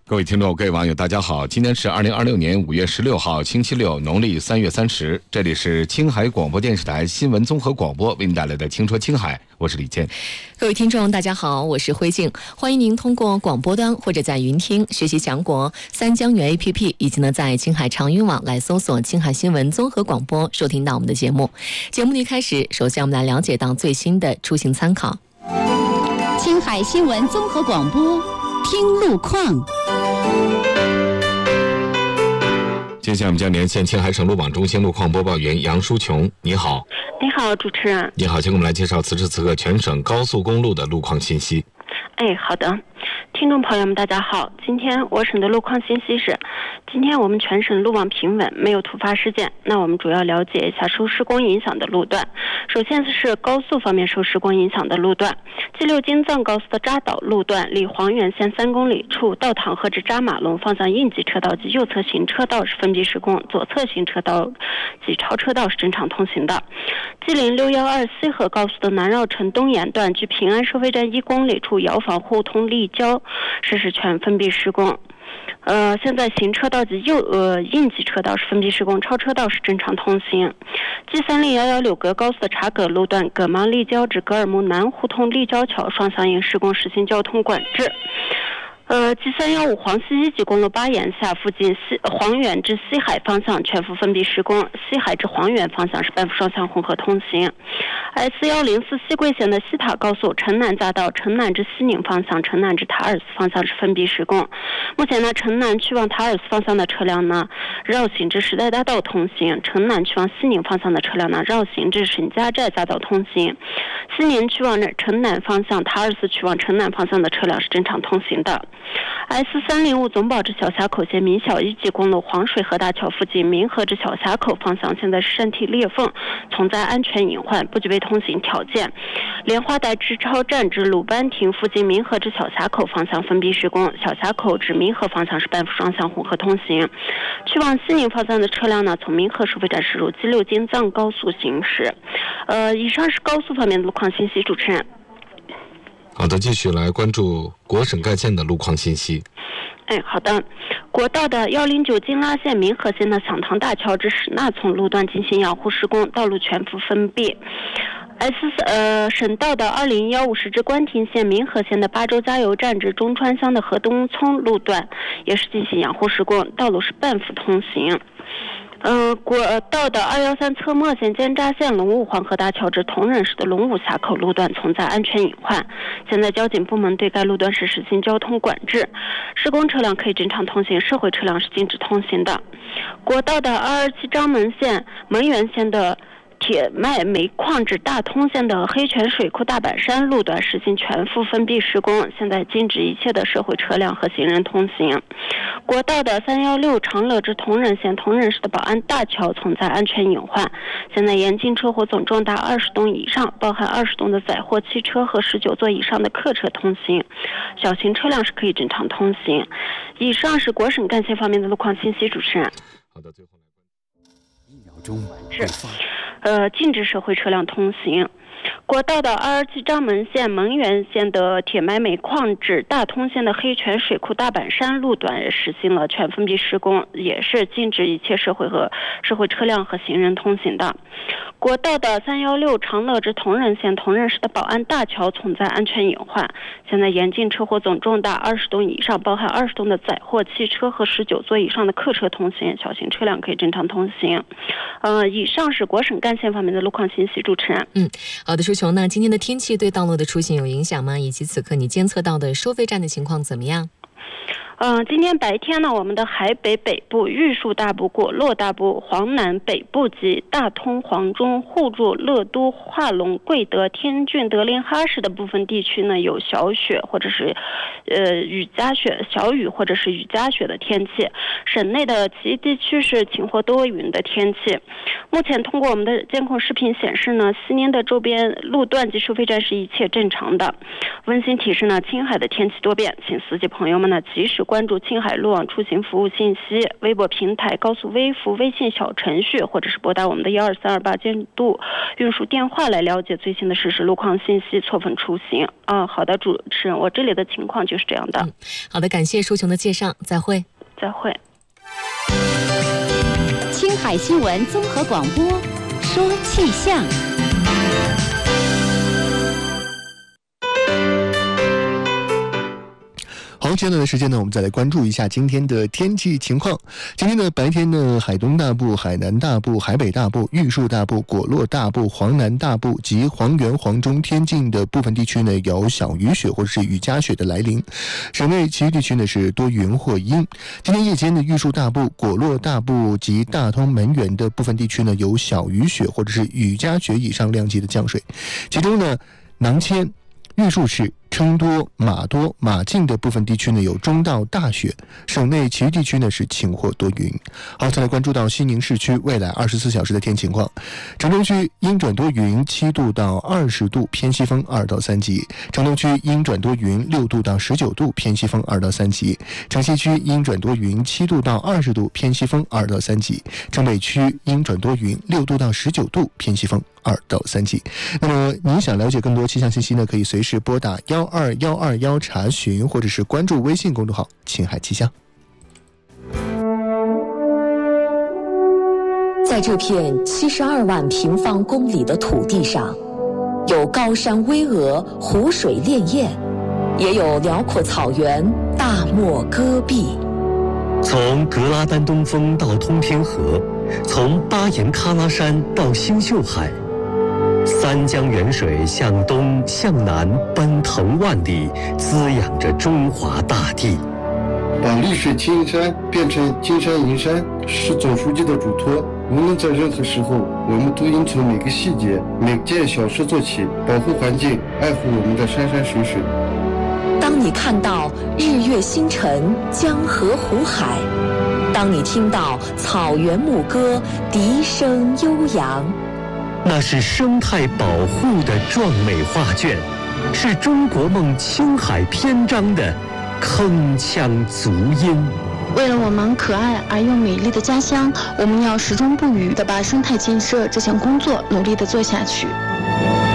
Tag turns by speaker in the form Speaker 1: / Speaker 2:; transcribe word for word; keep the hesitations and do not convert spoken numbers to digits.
Speaker 1: 各位听众、各位网友，大家好！今天是二零二六年五月十六号，星期六，农历三月三十。这里是青海广播电视台新闻综合广播为您带来的《听说青海》，我是李健。
Speaker 2: 各位听众，大家好，我是辉静，欢迎您通过广播端或者在云听学习强国三江源 A P P， 以及呢在青海长云网来搜索青海新闻综合广播，收听到我们的节目。节目的一开始，首先我们来了解到最新的出行参考。
Speaker 3: 青海新闻综合广播，听路况。
Speaker 1: 接下来我们将连线青海省路网中心路况播报员杨淑琼，你好。
Speaker 4: 你好，主持人。
Speaker 1: 你好，请给我们来介绍此时此刻全省高速公路的路况信息。
Speaker 4: 哎，好的。听众朋友们大家好，今天我省的路况信息是，今天我们全省路网平稳，没有突发事件。那我们主要了解一下受施工影响的路段。首先是高速方面受施工影响的路段， G 六京藏高速的扎岛路段离黄原县三公里处到塘河至扎马龙方向应急车道及右侧行车道是封闭施工，左侧行车道及超车道是正常通行的。 G 零六一二西河高速的南绕城东沿段距平安收费站一公里处瑶坊互通立交实施全封闭施工。 呃，现在行车道及右呃应急车道是封闭施工，超车道是正常通行。 G 三零一一六格高速的察葛路段葛芒立交至格尔木南互通立交桥双向应施工实行交通管制。 呃 G 三一五黄西一级公路巴岩下附近西黄原至西海方向全幅封闭施工，西海至黄原方向是半幅双向混合通行。 S 一零四西桂县的西塔高速城南匝道城南至西宁方向城南至塔尔斯方向是封闭施工。 目前呢，城南去往塔尔斯方向的车辆呢绕行至时代大道通行，城南去往西宁方向的车辆呢绕行至沈家寨匝道通行。 西宁去往城南方向，塔尔斯去往城南方向的车辆是正常通行的。 S 三零五总保至小峡口县民小一级公路黄水河大桥附近民河至小峡口方向现在是山体裂缝，存在安全隐患，不具备通行条件。 莲花台支超站至鲁班亭附近民河至小峡口方向封闭施工，小峡口至民河方向是半幅双向混合通行。 去往西宁方向的车辆呢，从民河收费站驶入 G 六京藏高速行驶。呃，以上是高速方面的路况信息，主持人。
Speaker 1: 好的，继续来关注国省干线的路况信息。
Speaker 4: 哎，好的。国道的一零九金拉县民河县的响堂大桥至史纳村路段进行养护施工，道路全幅封闭。 S 呃省道的二零一五时至关亭县民河县的巴州加油站至中川乡的河东村路段也是进行养护施工，道路是半幅通行。 呃，国道的二一三侧墨县尖扎县龙武黄河大桥至铜仁市的龙武峡口路段存在安全隐患，现在交警部门对该路段是实行交通管制，施工车辆可以正常通行，社会车辆是禁止通行的。国道的二二七张门县门源县的 铁脉煤矿至大通县的黑泉水库大板山路段实行全幅封闭施工，现在禁止一切的社会车辆和行人通行。国道的三一六长乐至铜仁县铜仁市的宝安大桥存在安全隐患，现在严禁车祸总重达二十吨以上，包含二十吨的载货汽车和十九座以上的客车通行，小型车辆是可以正常通行。以上是国省干线方面的路况信息，主持人。
Speaker 1: 好的，最后来一秒
Speaker 4: 钟是。 呃，禁止社会车辆通行。 国道的二二七张门县门源县的铁脉煤矿至大通县的黑泉水库大板山路段实行了全封闭施工，也是禁止一切社会和社会车辆和行人通行的。国道的三一六长乐至铜仁县铜仁市的宝安大桥存在安全隐患，现在严禁车祸总重大二十吨以上，包含二十吨的载货汽车和十九座以上的客车通行，小型车辆可以正常通行。呃，以上是国省干线方面的路况信息，主持人。
Speaker 2: 嗯，好的，淑琼，那今天的天气对道路的出行有影响吗？以及此刻你监测到的收费站的情况怎么样？
Speaker 4: 嗯、呃，今天白天呢，我们的海北北部、玉树大部、果洛大部、黄南北部及大通、黄中、互助、乐都、化龙、贵德、天峻、德林哈市的部分地区呢，有小雪或者是呃雨夹雪、小雨或者是雨夹雪的天气。省内的其余地区是晴或多云的天气。目前通过我们的监控视频显示呢，西宁的周边路段及收费站是一切正常的。温馨提示呢，青海的天气多变，请司机朋友们呢及时关注青海路网出行服务信息，微博平台、高速微服、微信小程序，或者是拨打我们的幺二三二八监督运输电话来了解最新的实时路况信息，错峰出行。啊，好的，主持人，我这里的情况就是这样的。
Speaker 2: 嗯、好的，感谢舒琼的介绍，再会。
Speaker 4: 再会。
Speaker 3: 青海新闻综合广播，说气象。
Speaker 5: 好，接下来的时间呢，我们再来关注一下今天的天气情况。今天的白天呢，海东大部、海南大部、海北大部、玉树大部、果洛大部、黄南大部及黄原、黄中、天境的部分地区呢，有小雨雪或者是雨夹雪的来临。省内其余地区呢是多云或阴。今天夜间的玉树大部、果洛大部及大通门源的部分地区呢，有小雨雪或者是雨夹雪以上量级的降水。其中呢，囊谦、玉树市、成都、马多、马境的部分地区呢有中到大雪，省内其余地区呢是晴或多云。好，再来关注到西宁市区未来二十四小时的天气情况。城东区阴转多云，七度到二十度，偏西风二到三级；城东区阴转多云，六度到十九度，偏西风二到三级；城西区阴转多云，七度到二十度，偏西风二到三级；城北区阴转多云，六度到十九度，偏西风二到三级。那么您想了解更多气象信息呢，可以随时拨打幺二幺二幺查询，或者是关注微信公众号青海气象。
Speaker 2: 在这片七十二万平方公里的土地上，有高山巍峨、湖水潋滟，也有辽阔草原、大漠戈壁。
Speaker 6: 从格拉丹东峰到通天河，从巴颜喀拉山到星宿海，三江源水向东向南奔腾万里，滋养着中华大地。
Speaker 7: 把丽水青山变成金山银山，是总书记的嘱托。无论在任何时候，我们都应从每个细节、每件小事做起，保护环境，爱护我们的山山水水。
Speaker 2: 当你看到日月星辰、江河湖海，当你听到草原牧歌笛声悠扬，
Speaker 6: 那是生态保护的壮美画卷，是中国梦青海篇章的铿锵足音。
Speaker 8: 为了我们可爱而又美丽的家乡，我们要始终不渝地把生态建设这项工作努力地做下去。